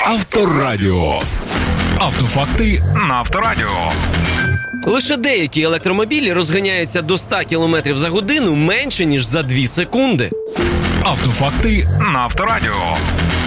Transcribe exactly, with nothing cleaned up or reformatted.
Авторадіо. Автофакти на Авторадіо. Лише деякі електромобілі розганяються до ста кілометрів за годину менше, ніж за дві секунди. Автофакти на Авторадіо.